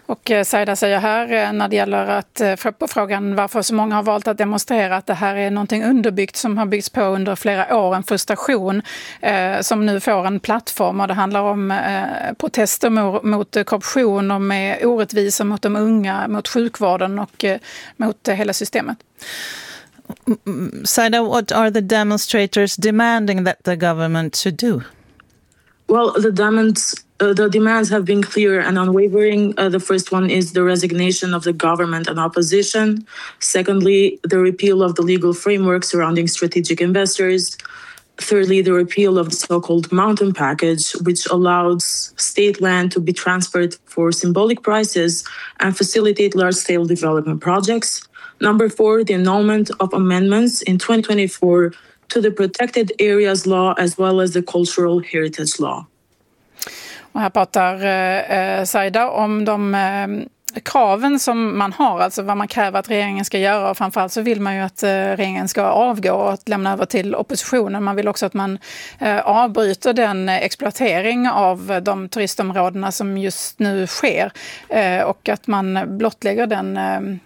Och Saida säger här när det gäller att på frågan varför så många har valt att demonstrera att det här är någonting underbyggt som har byggts på under flera år, en frustration som nu får en plattform, och det handlar om protester mot korruption och med orättvisor mot de unga, mot sjukvården och mot hela systemet. Saida, what are the demonstrators demanding that the government should do? Well, the demands have been clear and unwavering. The first one is the resignation of the government and opposition. Secondly, the repeal of the legal framework surrounding strategic investors. Thirdly, the repeal of the so-called mountain package, which allows state land to be transferred for symbolic prices and facilitate large-scale development projects. Number 4, the annulment of amendments in 2024 to the Protected Areas Law as well as the Cultural Heritage Law. Och här pratar Saida om de kraven som man har, alltså vad man kräver att regeringen ska göra, och framförallt så vill man ju att regeringen ska avgå och att lämna över till oppositionen. Man vill också att man avbryter den exploatering av de turistområdena som just nu sker och att man blottlägger den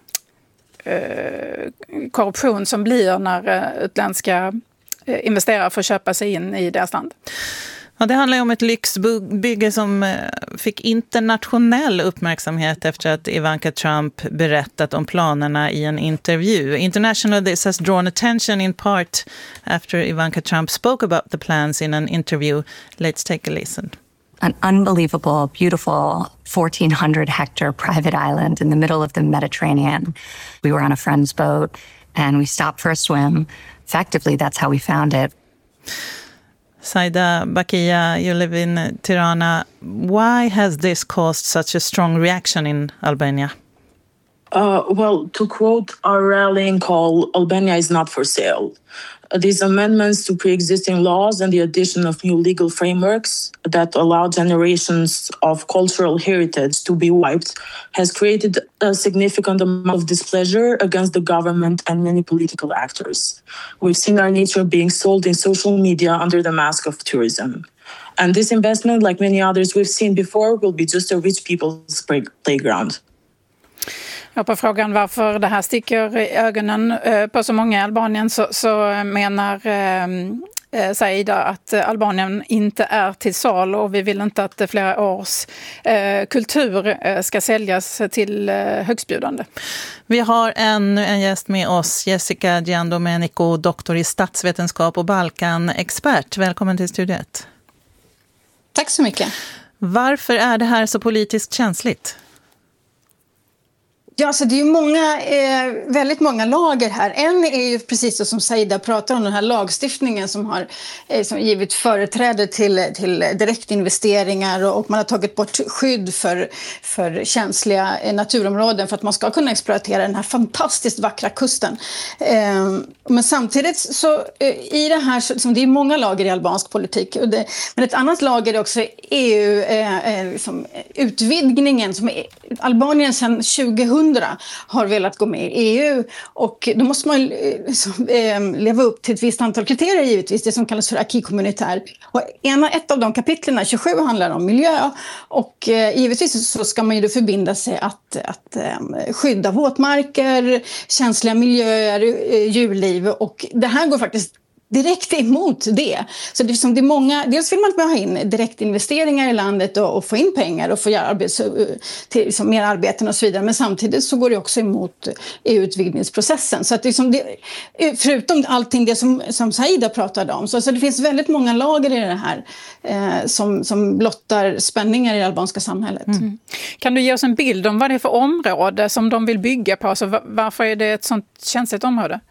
korruption som blir när utländska investerare får köpa sig in i deras land. Ja, det handlar ju om ett lyxbygge som fick internationell uppmärksamhet efter att Ivanka Trump berättat om planerna i en intervju. International, this has drawn attention in part after Ivanka Trump spoke about the plans in an interview. Let's take a listen. An unbelievable, beautiful 1,400-hectare private island in the middle of the Mediterranean. We were on a friend's boat and we stopped for a swim. Effectively, that's how we found it. Saida Bakia, you live in Tirana. Why has this caused such a strong reaction in Albania? Well, to quote our rallying call, Albania is not for sale. These amendments to pre-existing laws and the addition of new legal frameworks that allow generations of cultural heritage to be wiped has created a significant amount of displeasure against the government and many political actors. We've seen our nature being sold in social media under the mask of tourism. And this investment, like many others we've seen before, will be just a rich people's playground. Ja, på frågan varför det här sticker i ögonen på så många i Albanien så menar Saida att Albanien inte är till sal, och vi vill inte att flera års kultur ska säljas till högstbjudande. Vi har en gäst med oss, Jessica Giandomenico, doktor i statsvetenskap och Balkan-expert. Välkommen till studiet. Tack så mycket. Varför är det här så politiskt känsligt? Ja, så det är ju väldigt många lager här. En är ju precis så som Saida pratar om, den här lagstiftningen som har givit företräde till direktinvesteringar, och man har tagit bort skydd för känsliga naturområden för att man ska kunna exploatera den här fantastiskt vackra kusten. Men samtidigt så i det här, som det är många lager i albansk politik, men ett annat lager är också EU, utvidgningen som Albanien sedan 2000 har velat gå med i EU, och då måste man leva upp till ett visst antal kriterier, givetvis, det som kallas för acquis communautaire. Och ett av de kapitlen, 27, handlar om miljö, och givetvis så ska man ju då förbinda sig att skydda våtmarker, känsliga miljöer, djurliv, och det här går faktiskt direkt emot det. Så det är många, dels vill man ha in direktinvesteringar i landet och få in pengar och få göra mer arbeten och så vidare, men samtidigt så går det också emot EU-utvidgningsprocessen. Så att förutom allting det som Saida pratade om, så det finns väldigt många lager i det här som blottar spänningar i det albanska samhället. Mm. Kan du ge oss en bild om vad det är för område som de vill bygga på? Alltså, varför är det ett sånt känsligt område?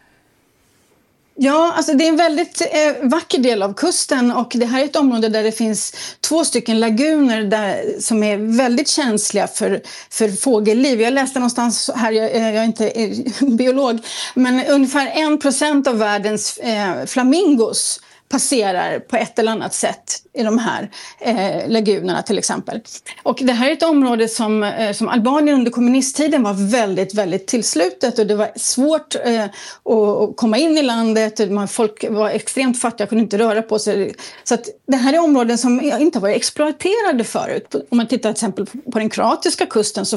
Ja, alltså det är en väldigt vacker del av kusten, och det här är ett område där det finns 2 laguner som är väldigt känsliga för fågelliv. Jag läste någonstans här, jag är inte biolog, men ungefär 1% av världens flamingos passerar på ett eller annat sätt i de här lagunerna till exempel. Och det här är ett område som Albanien under kommunisttiden var väldigt, väldigt tillslutet, och det var svårt att komma in i landet. Folk var extremt fattiga, kunde inte röra på sig. Så att det här är områden som inte har varit exploaterade förut. Om man tittar till exempel på den kroatiska kusten, så